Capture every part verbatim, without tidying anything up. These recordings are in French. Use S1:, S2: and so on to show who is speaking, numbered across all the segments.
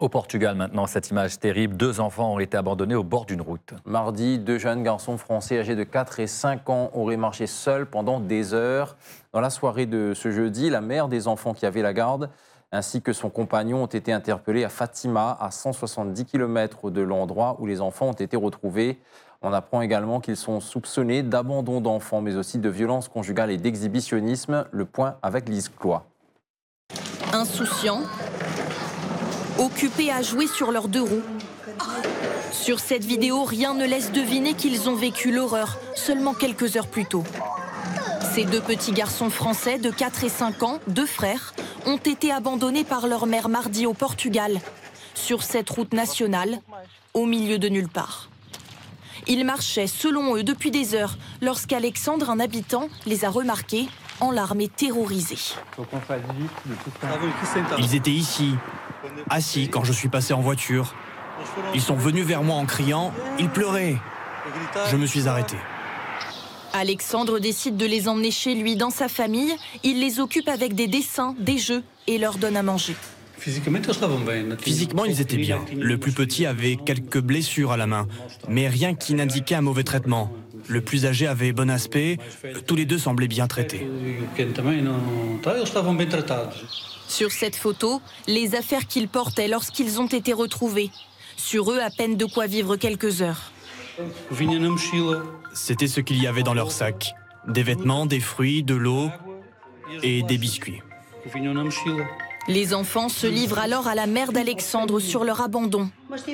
S1: Au Portugal maintenant, cette image terrible, deux enfants ont été abandonnés au bord d'une route.
S2: Mardi, deux jeunes garçons français âgés de quatre et cinq ans auraient marché seuls pendant des heures. Dans la soirée de ce jeudi, la mère des enfants qui avait la garde ainsi que son compagnon ont été interpellés à Fatima, à cent soixante-dix kilomètres de l'endroit où les enfants ont été retrouvés. On apprend également qu'ils sont soupçonnés d'abandon d'enfants, mais aussi de violences conjugales et d'exhibitionnisme. Le point avec Lise Cloy.
S3: Insouciants, occupés à jouer sur leurs deux roues. Sur cette vidéo, rien ne laisse deviner qu'ils ont vécu l'horreur seulement quelques heures plus tôt. Ces deux petits garçons français de quatre et cinq ans, deux frères, ont été abandonnés par leur mère mardi au Portugal, sur cette route nationale, au milieu de nulle part. Ils marchaient, selon eux, depuis des heures, lorsqu'Alexandre, un habitant, les a remarqués, en larmes et terrorisés.
S4: Ils étaient ici, assis quand je suis passé en voiture. Ils sont venus vers moi en criant, ils pleuraient. Je me suis arrêté.
S3: Alexandre décide de les emmener chez lui, dans sa famille. Il les occupe avec des dessins, des jeux et leur donne à manger.
S4: Physiquement, ils étaient bien. Le plus petit avait quelques blessures à la main, mais rien qui n'indiquait un mauvais traitement. Le plus âgé avait bon aspect, tous les deux semblaient bien traités.
S3: Sur cette photo, les affaires qu'ils portaient lorsqu'ils ont été retrouvés. Sur eux, à peine de quoi vivre quelques heures.
S4: C'était ce qu'il y avait dans leur sac. Des vêtements, des fruits, de l'eau et des biscuits.
S3: Les enfants se livrent alors à la mère d'Alexandre sur leur abandon.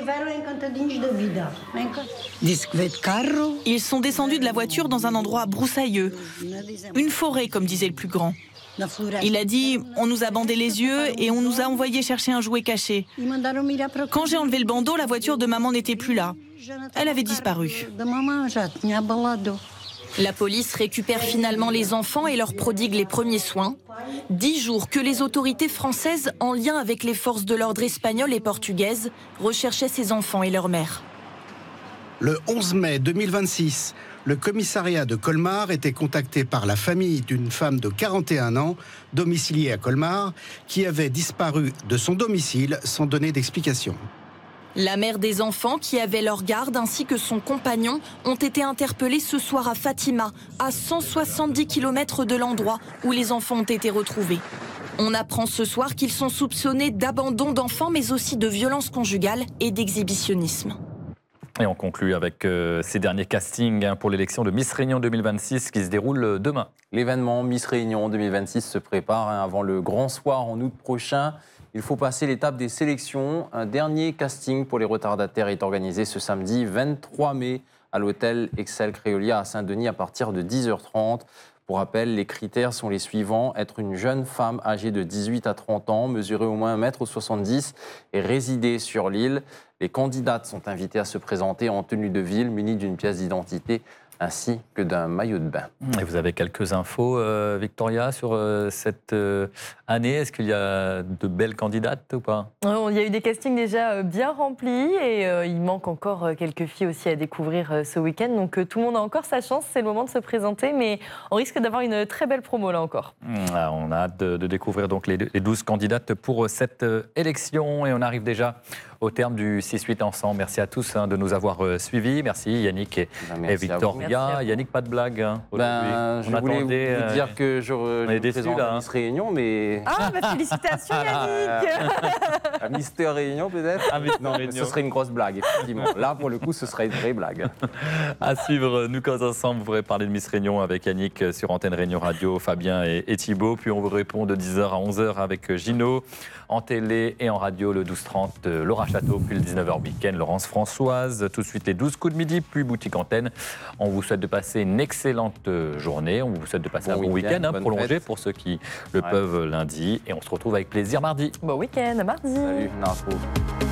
S3: Ils sont descendus de la voiture dans un endroit broussailleux. Une forêt, comme disait le plus grand. Il a dit « on nous a bandé les yeux et on nous a envoyé chercher un jouet caché. Quand j'ai enlevé le bandeau, la voiture de maman n'était plus là. Elle avait disparu. » La police récupère finalement les enfants et leur prodigue les premiers soins. Dix jours que les autorités françaises, en lien avec les forces de l'ordre espagnoles et portugaises, recherchaient ces enfants et leur mère.
S5: Le onze mai deux mille vingt-six, le commissariat de Colmar était contacté par la famille d'une femme de quarante et un ans, domiciliée à Colmar, qui avait disparu de son domicile sans donner d'explication.
S3: La mère des enfants, qui avait leur garde, ainsi que son compagnon, ont été interpellés ce soir à Fatima, à cent soixante-dix kilomètres de l'endroit où les enfants ont été retrouvés. On apprend ce soir qu'ils sont soupçonnés d'abandon d'enfants, mais aussi de violences conjugales et d'exhibitionnisme.
S1: Et on conclut avec euh, ces derniers castings hein, pour l'élection de Miss Réunion deux mille vingt-six qui se déroule demain.
S2: L'événement Miss Réunion deux mille vingt-six se prépare hein, avant le grand soir en août prochain. Il faut passer l'étape des sélections. Un dernier casting pour les retardataires est organisé ce samedi vingt-trois mai à l'hôtel Excel Créolia à Saint-Denis à partir de dix heures trente. Pour rappel, les critères sont les suivants. Être une jeune femme âgée de dix-huit à trente ans, mesurer au moins un mètre soixante-dix et résider sur l'île. Les candidates sont invitées à se présenter en tenue de ville, munies d'une pièce d'identité ainsi que d'un maillot de bain.
S1: Et vous avez quelques infos, euh, Victoria, sur euh, cette euh, année. Est-ce qu'il y a de belles candidates ou pas?
S6: Il y a eu des castings déjà bien remplis et euh, il manque encore quelques filles aussi à découvrir euh, ce week-end. Donc euh, tout le monde a encore sa chance, c'est le moment de se présenter, mais on risque d'avoir une très belle promo là encore.
S1: Ah, on a hâte de, de découvrir donc les, les douze candidates pour cette euh, élection et on arrive déjà au terme du six huit ensemble. Merci à tous hein, de nous avoir euh, suivis. Merci Yannick et,
S2: Ben,
S1: et Victoria. Yannick, pas de blague. Hein,
S2: ben, je voulais vous
S1: euh,
S2: dire que je, je
S1: est déçus,
S2: présente
S1: là,
S2: à Miss Réunion, mais...
S6: Ah, bah, félicitations Yannick.
S2: À Mister Réunion peut-être
S1: à Mister
S2: Non,
S1: Réunion.
S2: ce serait une grosse blague, effectivement. Là, pour le coup, ce serait une vraie blague.
S1: À suivre, nous quand ensemble, vous pourrez parler de Miss Réunion avec Yannick sur Antenne Réunion Radio, Fabien et, et Thibaut. Puis on vous répond de dix heures à onze heures avec Gino. En télé et en radio, le douze trente, Laura Château, puis le dix-neuf heures week-end, Laurence Françoise. Tout de suite, les douze coups de midi, puis Boutique Antenne. On vous souhaite de passer une excellente journée. On vous souhaite de passer bon un bon week-end, week hein, prolongé fête. Pour ceux qui le ouais. peuvent lundi. Et on se retrouve avec plaisir mardi.
S6: Bon week-end, à mardi.
S2: Salut, Narco.